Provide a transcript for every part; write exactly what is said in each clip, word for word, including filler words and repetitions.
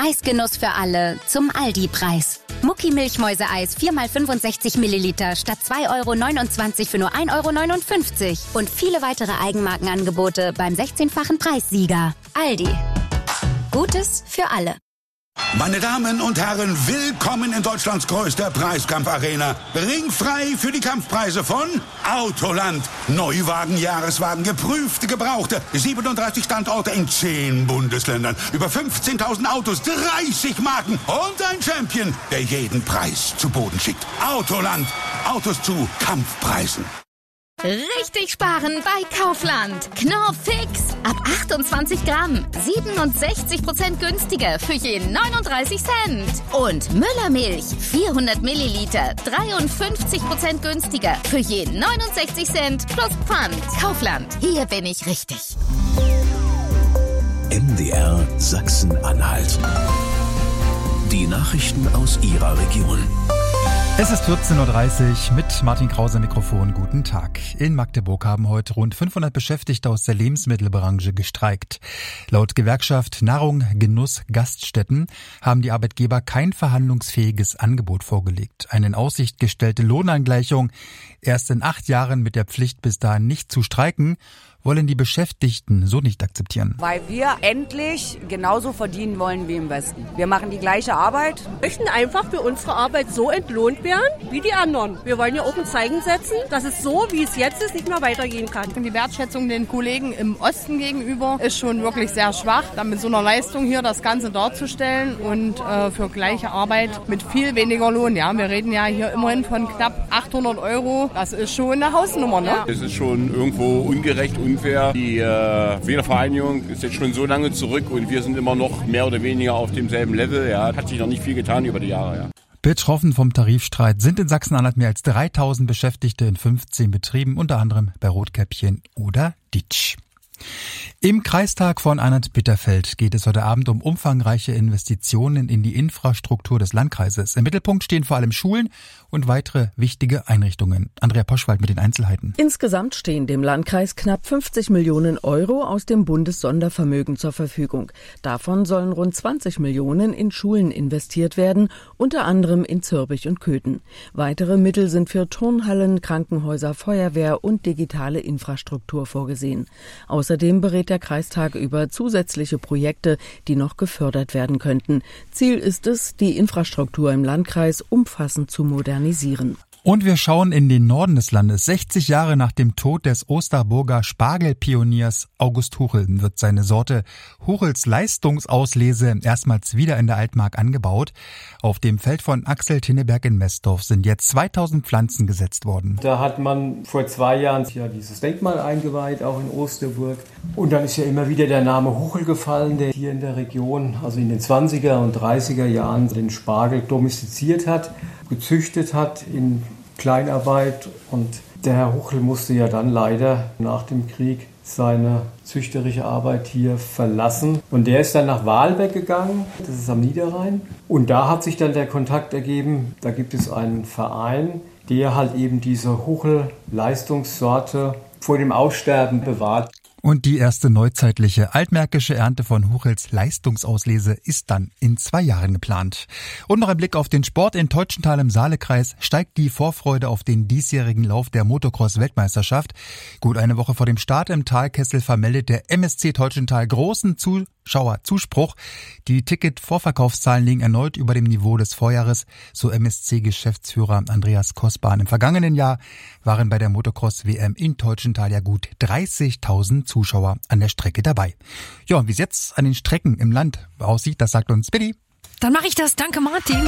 Eisgenuss für alle zum Aldi-Preis. Mucki Milchmäuseeis vier mal fünfundsechzig Milliliter statt zwei Euro neunundzwanzig für nur ein Euro neunundfünfzig. Und viele weitere Eigenmarkenangebote beim sechzehnfachen Preissieger. Aldi. Gutes für alle. Meine Damen und Herren, willkommen in Deutschlands größter Preiskampfarena. Ringfrei für die Kampfpreise von Autoland. Neuwagen, Jahreswagen, geprüfte, gebrauchte. siebenunddreißig Standorte in zehn Bundesländern. Über fünfzehntausend Autos, dreißig Marken und ein Champion, der jeden Preis zu Boden schickt. Autoland. Autos zu Kampfpreisen. Richtig sparen bei Kaufland. Knorr Fix. Ab achtundzwanzig Gramm. siebenundsechzig Prozent günstiger für jeden neununddreißig Cent. Und Müllermilch. vierhundert Milliliter. dreiundfünfzig Prozent günstiger für jeden neunundsechzig Cent plus Pfand. Kaufland. Hier bin ich richtig. M D R Sachsen-Anhalt. Die Nachrichten aus Ihrer Region. Es ist vierzehn Uhr dreißig mit Martin Krause am Mikrofon. Guten Tag. In Magdeburg haben heute rund fünfhundert Beschäftigte aus der Lebensmittelbranche gestreikt. Laut Gewerkschaft Nahrung, Genuss, Gaststätten haben die Arbeitgeber kein verhandlungsfähiges Angebot vorgelegt. Eine in Aussicht gestellte Lohnangleichung erst in acht Jahren mit der Pflicht bis dahin nicht zu streiken, wollen die Beschäftigten so nicht akzeptieren. Weil wir endlich genauso verdienen wollen wie im Westen. Wir machen die gleiche Arbeit. Wir möchten einfach für unsere Arbeit so entlohnt werden wie die anderen. Wir wollen ja auch ein Zeichen setzen, dass es so, wie es jetzt ist, nicht mehr weitergehen kann. Die Wertschätzung den Kollegen im Osten gegenüber ist schon wirklich sehr schwach. Dann mit so einer Leistung hier das Ganze darzustellen und äh, für gleiche Arbeit mit viel weniger Lohn. Ja, wir reden ja hier immerhin von knapp achthundert Euro. Das ist schon eine Hausnummer, ne? Es ist schon irgendwo ungerecht, unfair. Die äh, Wählervereinigung ist jetzt schon so lange zurück und wir sind immer noch mehr oder weniger auf demselben Level. Ja, hat sich noch nicht viel getan über die Jahre. Ja. Betroffen vom Tarifstreit sind in Sachsen-Anhalt mehr als dreitausend Beschäftigte in fünfzehn Betrieben, unter anderem bei Rotkäppchen oder Ditsch. Im Kreistag von Arndt-Bitterfeld geht es heute Abend um umfangreiche Investitionen in die Infrastruktur des Landkreises. Im Mittelpunkt stehen vor allem Schulen und weitere wichtige Einrichtungen. Andrea Poschwald mit den Einzelheiten. Insgesamt stehen dem Landkreis knapp fünfzig Millionen Euro aus dem Bundessondervermögen zur Verfügung. Davon sollen rund zwanzig Millionen in Schulen investiert werden, unter anderem in Zürbich und Köthen. Weitere Mittel sind für Turnhallen, Krankenhäuser, Feuerwehr und digitale Infrastruktur vorgesehen. Außerdem berät der Kreistag über zusätzliche Projekte, die noch gefördert werden könnten. Ziel ist es, die Infrastruktur im Landkreis umfassend zu modernisieren. Und wir schauen in den Norden des Landes. sechzig Jahre nach dem Tod des Osterburger Spargelpioniers August Huchel wird seine Sorte Huchels Leistungsauslese erstmals wieder in der Altmark angebaut. Auf dem Feld von Axel Tinneberg in Messdorf sind jetzt zweitausend Pflanzen gesetzt worden. Da hat man vor zwei Jahren ja dieses Denkmal eingeweiht, auch in Osterburg. Und dann ist ja immer wieder der Name Huchel gefallen, der hier in der Region, also in den zwanziger und dreißiger Jahren, den Spargel domestiziert hat, gezüchtet hat in Kleinarbeit. Und der Herr Huchel musste ja dann leider nach dem Krieg seine züchterische Arbeit hier verlassen. Und der ist dann nach Wahlbeck gegangen, das ist am Niederrhein. Und da hat sich dann der Kontakt ergeben, da gibt es einen Verein, der halt eben diese Huchel-Leistungssorte vor dem Aussterben bewahrt. Und die erste neuzeitliche altmärkische Ernte von Huchels Leistungsauslese ist dann in zwei Jahren geplant. Und noch ein Blick auf den Sport. In Teutschenthal im Saalekreis steigt die Vorfreude auf den diesjährigen Lauf der Motocross-Weltmeisterschaft. Gut eine Woche vor dem Start im Talkessel vermeldet der M S C Teutschenthal großen Zuschauerzuspruch. Die Ticket-Vorverkaufszahlen liegen erneut über dem Niveau des Vorjahres, so M S C-Geschäftsführer Andreas Kosbahn. Im vergangenen Jahr waren bei der Motocross-W M in Teutschenthal ja gut dreißigtausend Zuschauer an der Strecke dabei. Ja, und wie es jetzt an den Strecken im Land aussieht, das sagt uns Billy. Dann mache ich das. Danke, Martin.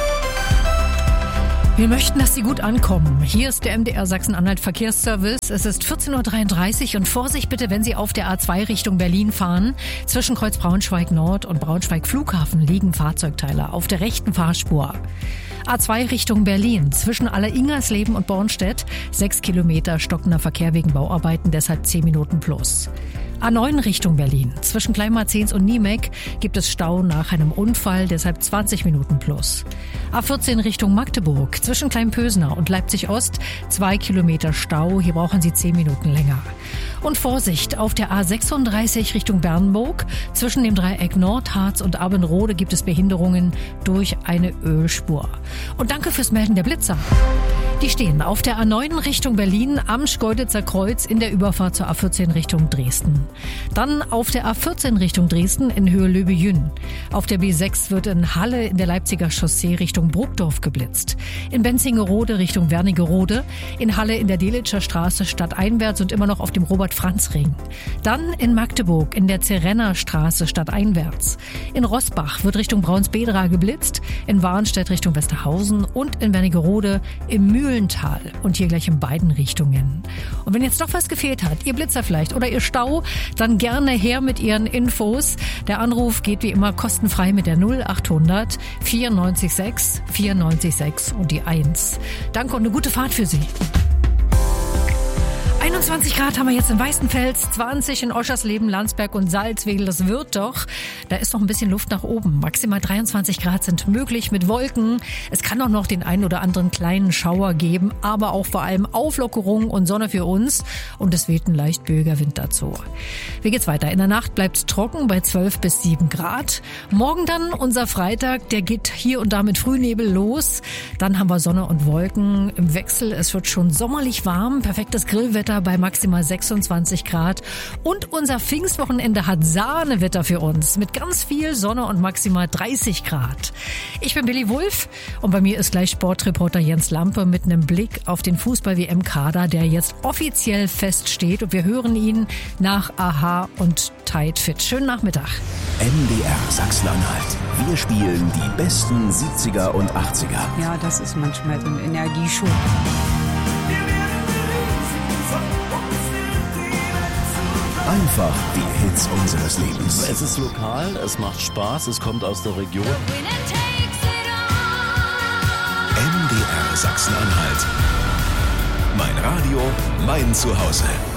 Wir möchten, dass Sie gut ankommen. Hier ist der M D R Sachsen-Anhalt Verkehrsservice. Es ist vierzehn Uhr dreiunddreißig und Vorsicht bitte, wenn Sie auf der A zwei Richtung Berlin fahren. Zwischen Kreuz Braunschweig Nord und Braunschweig Flughafen liegen Fahrzeugteile auf der rechten Fahrspur. A zwei Richtung Berlin, zwischen Aller-Ingersleben und Bornstedt, sechs Kilometer stockender Verkehr wegen Bauarbeiten, deshalb zehn Minuten plus. A neun Richtung Berlin. Zwischen Kleinmarzens und Niemek gibt es Stau nach einem Unfall, deshalb zwanzig Minuten plus. A vierzehn Richtung Magdeburg. Zwischen Kleinpösner und Leipzig-Ost zwei Kilometer Stau. Hier brauchen Sie zehn Minuten länger. Und Vorsicht, auf der A sechsunddreißig Richtung Bernburg. Zwischen dem Dreieck Nordharz und Abendrode gibt es Behinderungen durch eine Ölspur. Und danke fürs Melden der Blitzer. Die stehen auf der A neun Richtung Berlin am Schkeuditzer Kreuz in der Überfahrt zur A vierzehn Richtung Dresden. Dann auf der A vierzehn Richtung Dresden in Höhe Löbe-Jün. Auf der B sechs wird in Halle in der Leipziger Chaussee Richtung Burgdorf geblitzt. In Benzingerode Richtung Wernigerode. In Halle in der Delitscher Straße stadteinwärts und immer noch auf dem Robert-Franz-Ring. Dann in Magdeburg in der Zerenner Straße stadteinwärts. In Roßbach wird Richtung Braunsbedra geblitzt. In Warnstedt Richtung Westerhausen und in Wernigerode im Mühlental. Und hier gleich in beiden Richtungen. Und wenn jetzt noch was gefehlt hat, Ihr Blitzer vielleicht oder Ihr Stau, dann gerne her mit Ihren Infos. Der Anruf geht wie immer kostenfrei mit der null achthundert vierundneunzig sechs vierundneunzig sechs und die eins. Danke und eine gute Fahrt für Sie. einundzwanzig Grad haben wir jetzt in Weißenfels, zwanzig in Oschersleben, Landsberg und Salzwedel. Das wird doch. Da ist noch ein bisschen Luft nach oben. Maximal dreiundzwanzig Grad sind möglich mit Wolken. Es kann auch noch den einen oder anderen kleinen Schauer geben, aber auch vor allem Auflockerung und Sonne für uns. Und es weht ein leicht böiger Wind dazu. Wie geht's weiter? In der Nacht bleibt es trocken bei zwölf bis sieben Grad. Morgen dann unser Freitag, der geht hier und da mit Frühnebel los. Dann haben wir Sonne und Wolken im Wechsel. Es wird schon sommerlich warm, perfektes Grillwetter bei maximal sechsundzwanzig Grad. Und unser Pfingstwochenende hat Sahnewetter für uns mit ganz viel Sonne und maximal dreißig Grad. Ich bin Billy Wulff und bei mir ist gleich Sportreporter Jens Lampe mit einem Blick auf den Fußball-W M-Kader, der jetzt offiziell feststeht. Und wir hören ihn nach Aha und Tight Fit. Schönen Nachmittag. M D R Sachsen-Anhalt. Wir spielen die besten siebziger und achtziger. Ja, das ist manchmal so ein Energieschub. Einfach die Hits unseres Lebens. Es ist lokal, es macht Spaß, es kommt aus der Region. M D R Sachsen-Anhalt. Mein Radio, mein Zuhause.